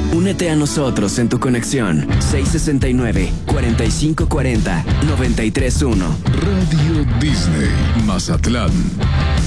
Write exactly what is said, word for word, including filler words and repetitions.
Únete a nosotros en tu conexión seis sesenta y nueve, cuarenta y cinco cuarenta, noventa y tres uno. Radio Disney Mazatlán.